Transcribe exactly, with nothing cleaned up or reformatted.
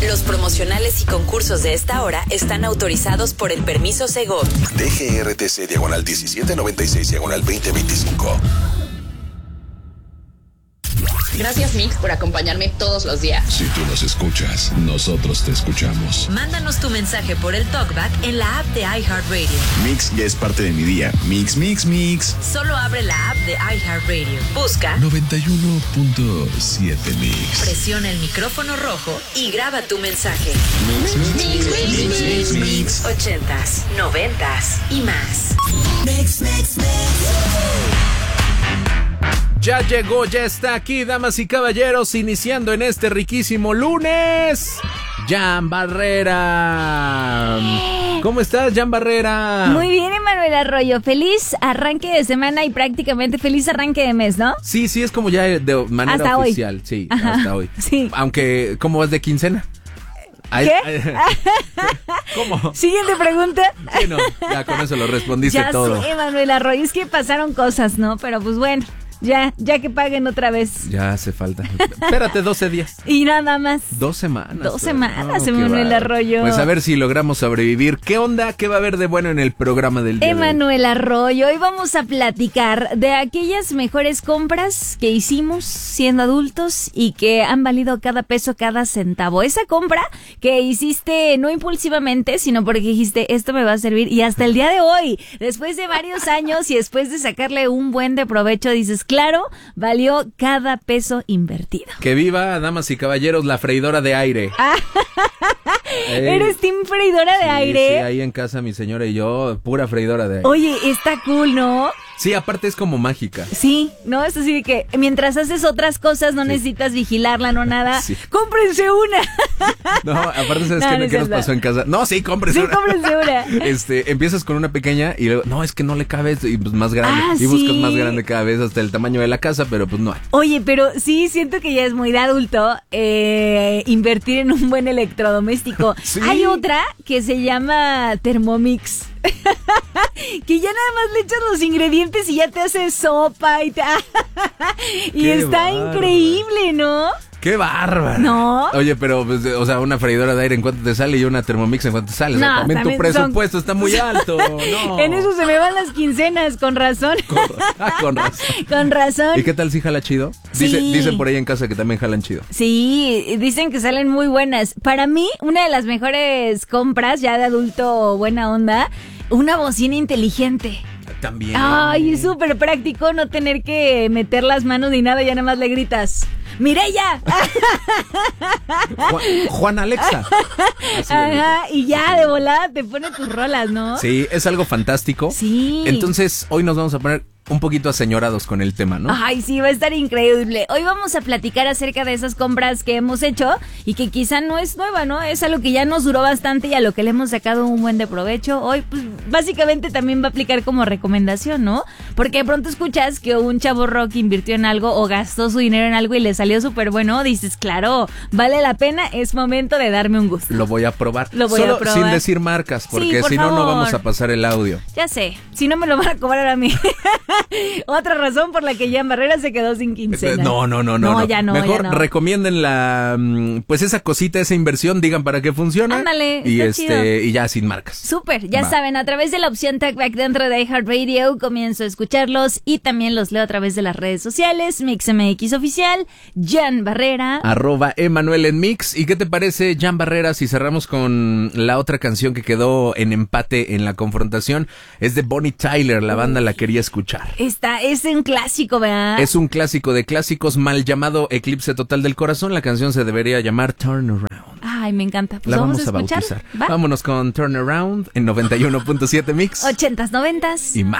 Los promocionales y concursos de esta hora están autorizados por el permiso Segov. D G R T C diagonal diecisiete noventa y seis diagonal veinte veinticinco. Gracias, Mix, por acompañarme todos los días. Si tú nos escuchas, nosotros te escuchamos. Mándanos tu mensaje por el TalkBack en la app de iHeartRadio. Mix ya es parte de mi día. Mix, mix, mix. Solo abre la app de iHeartRadio. Busca noventa y uno punto siete Mix. Presiona el micrófono rojo y graba tu mensaje. Mix, mix, mix, mix, mix, mix, mix. Ochentas, noventas y más. Mix, mix, mix. Ya llegó, ya está aquí, damas y caballeros, iniciando en este riquísimo lunes, Jan Barrera. ¿Cómo estás, Jan Barrera? Muy bien, Emanuel Arroyo. Feliz arranque de semana y prácticamente feliz arranque de mes, ¿no? Sí, sí, es como ya de manera hasta oficial, hoy. Sí, Ajá, hasta hoy. Sí. Aunque, ¿cómo vas de quincena? ¿Qué? ¿Cómo? Siguiente pregunta. Sí, no, ya con eso lo respondiste ya todo. Ya sé, Emanuel Arroyo, es que pasaron cosas, ¿no? Pero pues bueno. Ya, ya que paguen otra vez. Ya hace falta. Espérate doce días. Y nada más. Dos semanas. Dos pero, semanas, no, Emanuel Arroyo. Pues a ver si logramos sobrevivir. ¿Qué onda? ¿Qué va a haber de bueno en el programa del día Emanuel Arroyo, hoy vamos a platicar de aquellas mejores compras que hicimos siendo adultos y que han valido cada peso, cada centavo. Esa compra que hiciste no impulsivamente, sino porque dijiste, esto me va a servir. Y hasta el día de hoy, después de varios años y después de sacarle un buen de provecho, dices, claro, valió cada peso invertido. Que viva, damas y caballeros, la freidora de aire. Ey, ¿eres team freidora de sí, aire? Sí, ahí en casa mi señora y yo, pura freidora de aire. Oye, está cool, ¿no? Sí, aparte es como mágica. Sí, ¿no? Es así de que mientras haces otras cosas no sí. necesitas vigilarla, no nada. Sí. ¡Cómprense una! No, aparte, ¿sabes no, qué, no qué nos pasó en casa? No, sí, cómprense sí, una. Sí, cómprense una. Este, empiezas con una pequeña y luego, no, es que no le cabe y pues más grande. Ah, y sí. buscas más grande cada vez hasta el tamaño de la casa, pero pues no hay. Oye, pero sí, siento que ya es muy de adulto eh, invertir en un buen electrodoméstico. Sí. Hay otra que se llama Thermomix. Que ya nada más le echas los ingredientes y ya te hace sopa y, te... y está bárbaro. Increíble, ¿no? ¡Qué bárbaro! ¿No? Oye, pero, pues, o sea, una freidora de aire en cuánto te sale y una Thermomix en cuánto te sale. No, o sea, también, también tu presupuesto son... está muy alto. No. En eso se me van las quincenas, con razón. Con, ah, con razón. Con razón. ¿Y qué tal si jala chido? Dice, sí. Dicen por ahí en casa que también jalan chido. Sí, dicen que salen muy buenas. Para mí, una de las mejores compras, ya de adulto buena onda, una bocina inteligente. También. Ay, es súper práctico no tener que meter las manos ni nada, ya nada más le gritas. ¡Mireya! Juan, Juan Alexa. Ajá, y ya de volada te pone tus rolas, ¿no? Sí, es algo fantástico. Sí. Entonces, hoy nos vamos a poner un poquito aseñorados con el tema, ¿no? Ay, sí, va a estar increíble. Hoy vamos a platicar acerca de esas compras que hemos hecho y que quizá no es nueva, ¿no? Es algo que ya nos duró bastante y a lo que le hemos sacado un buen de provecho. Hoy, pues, básicamente también va a aplicar como recomendación, ¿no? Porque de pronto escuchas que un chavo rock invirtió en algo o gastó su dinero en algo y le salió súper bueno. Dices, claro, vale la pena, es momento de darme un gusto. Lo voy a probar. Lo voy Solo a probar. sin decir marcas, porque sí, si no, favor. no vamos a pasar el audio. Ya sé, si no me lo van a cobrar a mí. Otra razón por la que Jan Barrera se quedó sin quincena. No, no, no, no. No, no. ya no. Mejor ya no. recomienden la, pues esa cosita, esa inversión, digan para qué funciona. Ándale, y está este chido. y ya sin marcas. Súper, ya Va. saben, a través de la opción Talkback dentro de iHeartRadio comienzo a escucharlos y también los leo a través de las redes sociales, MixMX Oficial, Jan Barrera. Arroba Emanuel en Mix. ¿Y qué te parece, Jan Barrera, si cerramos con la otra canción que quedó en empate en la confrontación? Es de Bonnie Tyler, la banda la quería escuchar. Esta es un clásico, ¿verdad? Es un clásico de clásicos, mal llamado Eclipse Total del Corazón. La canción se debería llamar Turn Around. Ay, me encanta. Pues la vamos, vamos a, a escuchar. bautizar. ¿Va? Vámonos con Turn Around en noventa y uno punto siete Mix. Ochentas, noventas. Y más.